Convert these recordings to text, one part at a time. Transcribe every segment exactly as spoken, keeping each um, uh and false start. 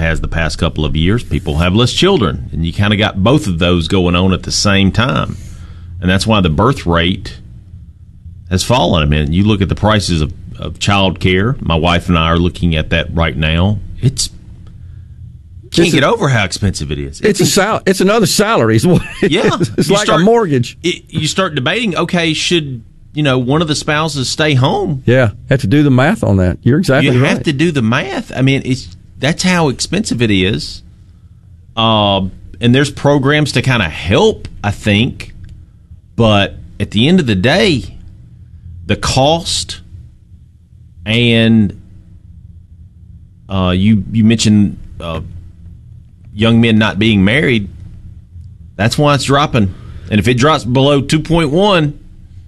has the past couple of years. People have less children, and you kind of got both of those going on at the same time. And that's why the birth rate has fallen. I mean, you look at the prices of, of child care. My wife and I are looking at that right now. It's can't it's get a, over how expensive it is. It's, it's a sal- It's another salary. It's, yeah, it's like start, a mortgage. It, you start debating. Okay, should you know one of the spouses stay home? Yeah, have to do the math on that. You're exactly you right. You have to do the math. I mean, it's that's how expensive it is. Uh, and there's programs to kind of help, I think, but at the end of the day, the cost and uh, you you mentioned. Uh, young men not being married, that's why it's dropping. And if it drops below two point one,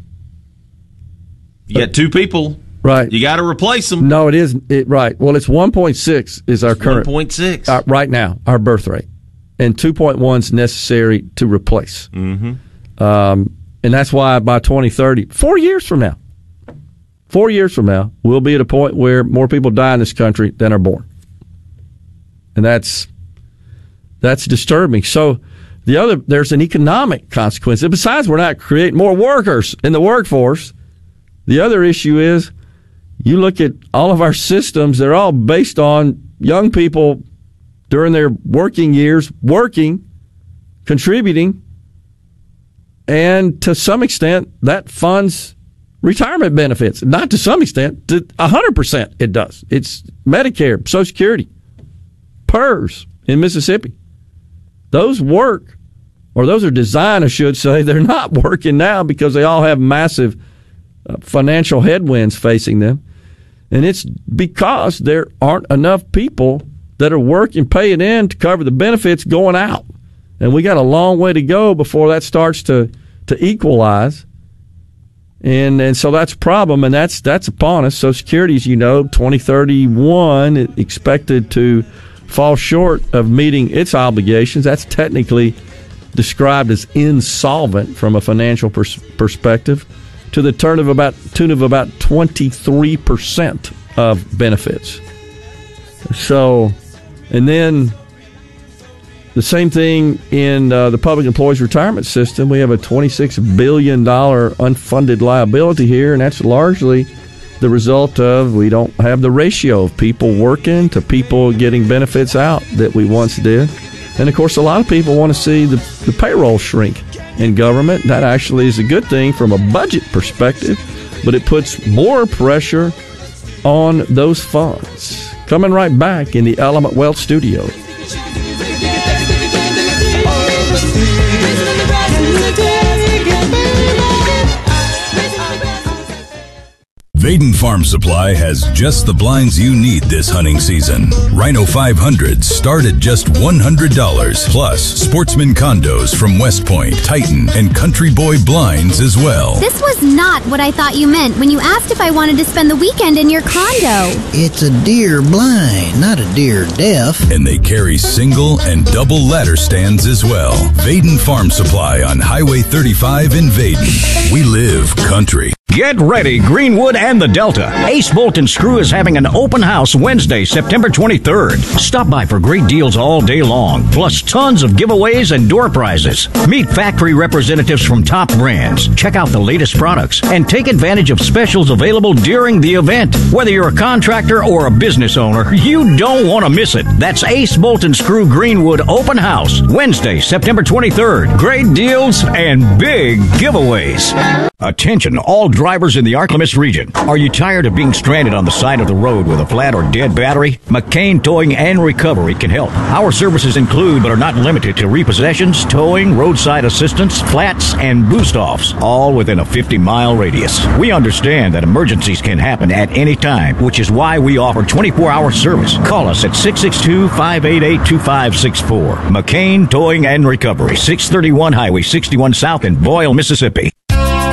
you got two people. Right. You got to replace them. No, it is. It, right. Well, it's one point six is our it's current. one point six. Uh, right now, our birth rate. And two point one is necessary to replace. Mm-hmm. Um, and that's why by twenty thirty, four years from now, four years from now, we'll be at a point where more people die in this country than are born. And that's that's disturbing. So the other, there's an economic consequence. And besides, we're not creating more workers in the workforce. The other issue is you look at all of our systems, they're all based on young people during their working years, working, contributing, and to some extent, that funds retirement benefits. Not to some extent, to one hundred percent it does. It's Medicare, Social Security, P E R S in Mississippi. Those work, or those are designed, I should say. They're not working now because they all have massive uh, financial headwinds facing them. And it's because there aren't enough people that are working, paying in to cover the benefits going out. And we got a long way to go before that starts to, to equalize. And and so that's a problem, and that's that's upon us. Social Security, as you know, twenty thirty-one expected to fall short of meeting its obligations. That's technically described as insolvent from a financial pers- perspective, to the turn of about tune of about twenty-three percent of benefits. So, and then the same thing in uh, the public employees retirement system. We have a twenty-six billion dollars unfunded liability here, and that's largely the result of we don't have the ratio of people working to people getting benefits out that we once did. And, of course, a lot of people want to see the, the payroll shrink in government. That actually is a good thing from a budget perspective, but it puts more pressure on those funds. Coming right back in the Element Wealth Studio. Vaden Farm Supply has just the blinds you need this hunting season. Rhino five hundreds start at just one hundred dollars, plus Sportsman condos from West Point, Titan, and Country Boy blinds as well. This was not what I thought you meant when you asked if I wanted to spend the weekend in your condo. It's a deer blind, not a deer deaf. And they carry single and double ladder stands as well. Vaden Farm Supply on Highway thirty-five in Vaden. We live country. Get ready, Greenwood and the Delta. Ace Bolt and Screw is having an open house Wednesday, September twenty-third. Stop by for great deals all day long, plus tons of giveaways and door prizes. Meet factory representatives from top brands, check out the latest products, and take advantage of specials available during the event. Whether you're a contractor or a business owner, you don't want to miss it. That's Ace Bolt and Screw Greenwood Open House, Wednesday, September twenty-third. Great deals and big giveaways. Attention, all drivers in the Arklamis region. Are you tired of being stranded on the side of the road with a flat or dead battery? McCain Towing and Recovery can help. Our services include, but are not limited to, repossessions, towing, roadside assistance, flats, and boost-offs, all within a fifty-mile radius. We understand that emergencies can happen at any time, which is why we offer twenty-four hour service. Call us at six six two, five eight eight, two five six four. McCain Towing and Recovery, six thirty-one Highway sixty-one South in Boyle, Mississippi.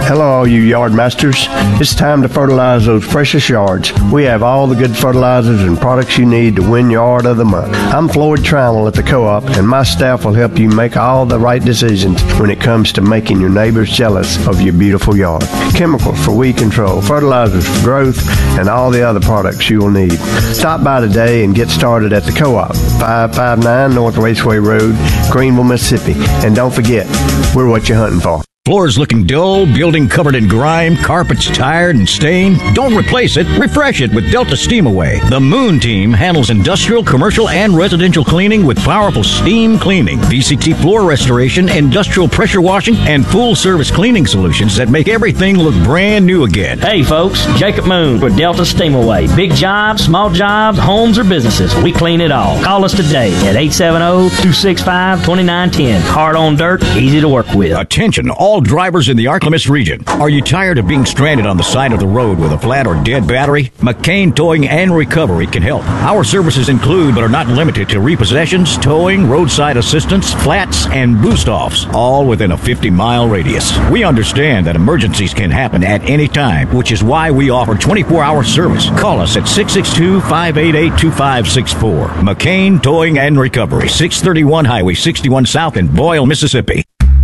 Hello, all you yard masters. It's time to fertilize those precious yards. We have all the good fertilizers and products you need to win Yard of the Month. I'm Floyd Trammell at the Co-op, and my staff will help you make all the right decisions when it comes to making your neighbors jealous of your beautiful yard. Chemicals for weed control, fertilizers for growth, and all the other products you will need. Stop by today and get started at the Co-op, five five nine North Raceway Road, Greenville, Mississippi. And don't forget, we're what you're hunting for. Floors looking dull, building covered in grime, carpets tired and stained? Don't replace it. Refresh it with Delta Steam Away. The Moon Team handles industrial, commercial, and residential cleaning with powerful steam cleaning, V C T floor restoration, industrial pressure washing, and full-service cleaning solutions that make everything look brand new again. Hey, folks. Jacob Moon for Delta Steam Away. Big jobs, small jobs, homes, or businesses. We clean it all. Call us today at eight seven zero, two six five, two nine one zero. Hard on dirt, easy to work with. Attention, all drivers in the Arklamis region. Are you tired of being stranded on the side of the road with a flat or dead battery? McCain Towing and Recovery can help. Our services include, but are not limited to, repossessions, towing, roadside assistance, flats, and boost-offs, all within a fifty-mile radius. We understand that emergencies can happen at any time, which is why we offer twenty-four hour service. Call us at six six two, five eight eight, two five six four. McCain Towing and Recovery, six thirty-one Highway sixty-one South in Boyle, Mississippi.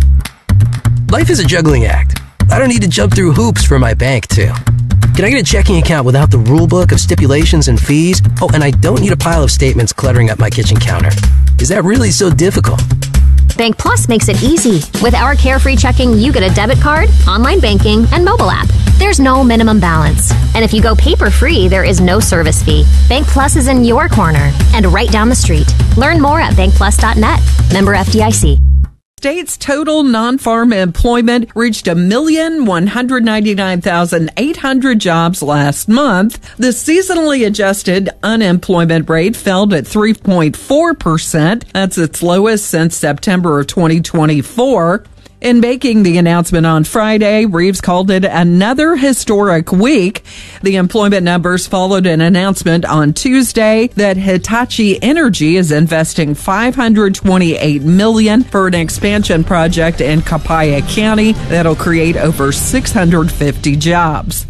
Life is a juggling act. I don't need to jump through hoops for my bank, too. Can I get a checking account without the rule book of stipulations and fees? Oh, and I don't need a pile of statements cluttering up my kitchen counter. Is that really so difficult? Bank Plus makes it easy. With our Carefree Checking, you get a debit card, online banking, and mobile app. There's no minimum balance. And if you go paper-free, there is no service fee. Bank Plus is in your corner and right down the street. Learn more at bank plus dot net. Member F D I C. State's total non-farm employment reached one million, one hundred ninety-nine thousand, eight hundred jobs last month. The seasonally adjusted unemployment rate fell at three point four percent. That's its lowest since September of twenty twenty-four. In making the announcement on Friday, Reeves called it another historic week. The employment numbers followed an announcement on Tuesday that Hitachi Energy is investing five hundred twenty-eight million dollars for an expansion project in Copiah County that'll create over six hundred fifty jobs.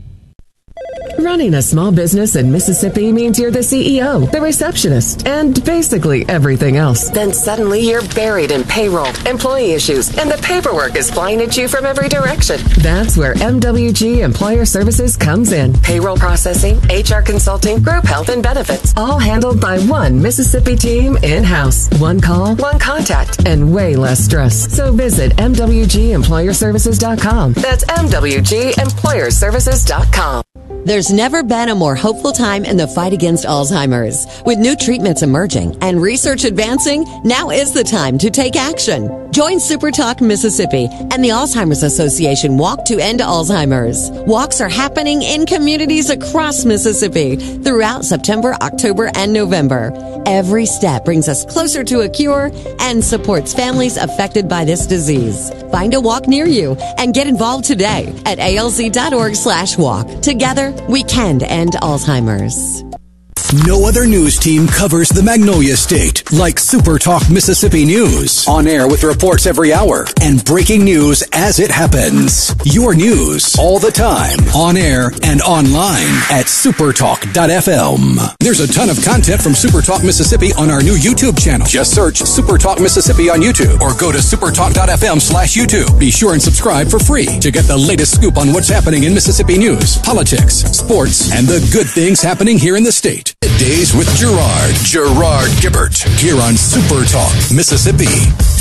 Running a small business in Mississippi means you're the C E O, the receptionist, and basically everything else. Then suddenly you're buried in payroll, employee issues, and the paperwork is flying at you from every direction. That's where M W G Employer Services comes in. Payroll processing, H R consulting, group health and benefits, all handled by one Mississippi team in-house. One call, one contact, and way less stress. So visit M W G employer services dot com. That's M W G employer services dot com. There's never been a more hopeful time in the fight against Alzheimer's. With new treatments emerging and research advancing, now is the time to take action. Join Super Talk Mississippi and the Alzheimer's Association Walk to End Alzheimer's. Walks are happening in communities across Mississippi throughout September, October, and November. Every step brings us closer to a cure and supports families affected by this disease. Find a walk near you and get involved today at A L Z dot org slash walk. Together, we can end Alzheimer's. No other news team covers the Magnolia State like Super Talk Mississippi News. On air with reports every hour and breaking news as it happens. Your news all the time. On air and online at supertalk dot f m. There's a ton of content from Super Talk Mississippi on our new YouTube channel. Just search Super Talk Mississippi on YouTube or go to supertalk dot f m slash YouTube. Be sure and subscribe for free to get the latest scoop on what's happening in Mississippi news, politics, sports, and the good things happening here in the state. Days with Gerard, Gerard Gibbert, here on Super Talk Mississippi.